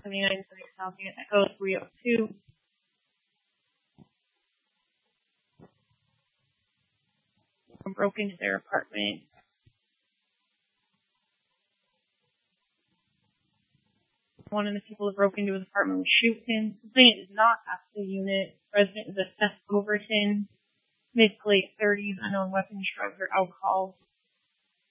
79 Housing at Echo 302. Broke into their apartment. One of the people that broke into his apartment was shooting. The complainant is not at the unit. Resident is a Seth Overton, mid-to-late 30s, unknown weapons, drugs, or alcohol.